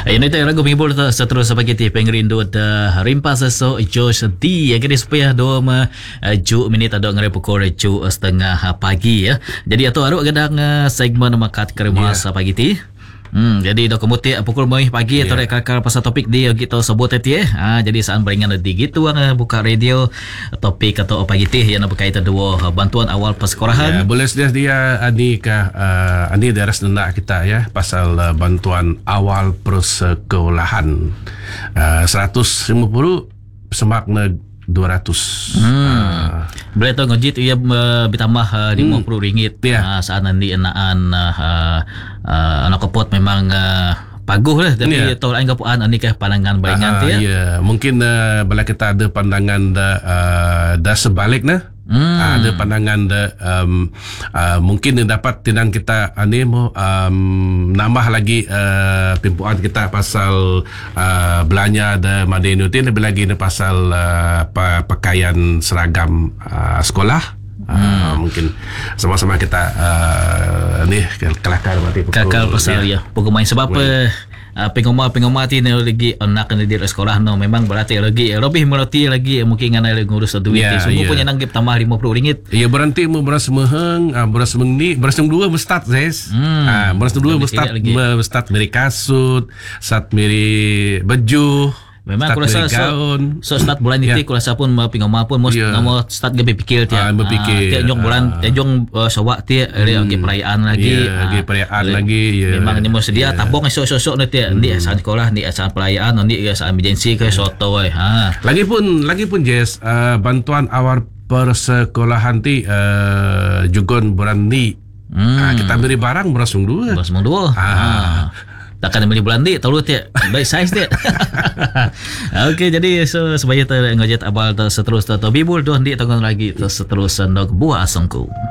Ayun itu lagu penghibur seterus pagi ti pengrindu rimpas so Josh D yang kini supaya 2 minit ada ngare pukul 7:30 pagi ya. Jadi atau aru gadang segmen makat keremas pagi ti. Jadi dah kemudian pukul 9 pagi atau kakak pasal topik dia kita sebut tadi jadi saat beringan di gitu buka radio topik atau pagi teh yang berkaitan dua bantuan awal persekolahan. Boleh sedia dia ani daras nenda kita ya pasal bantuan awal persekolahan 150 semakna 200. Boleh tahu ngejit ia bertambah RM50 saat nanti anak kepot memang paguh lah tapi tahu lain kapuan ani kah pandangan bayangan tu ya. Mungkin bila kita ada pandangan dah sebalik nah. Ada pandangan mungkin dapat tinang kita nambah lagi pimpuan kita pasal belanja da Madenu tin lebih lagi pasal pakaian seragam sekolah. Mungkin sama-sama kita kelakar mati kakal pasal pokok main sebab pengomah tin lagi anak di sekolah memang berarti lagi lebih meroti lagi mungkin ngana ngurus duit sungguh punya nanggip tambah RM50. Ya berhenti mau beras meheng beras mengni beras dua bestat guys. Beras dua bestat meri kasut sat meri baju. Memang aku rasa start bulan ini aku rasa pun pengomah pun mau start gabe pikir berfikir tiap bulan tiap sawak tiap lagi perayaan lagi memang ni mau sedia tabung esok-esok nanti ni asal sekolah ni asal perayaan ni asal emergency ke soto lagi pun Jess bantuan awal persekolahan ti jugon bulan ni kita beri barang berasung dua takkan beli bulan ni tahu tiap baik saiz tiap. Okey jadi sebaya ngajat abal seterus atau bibul doh di tengah lagi seterus ndok buah asongku.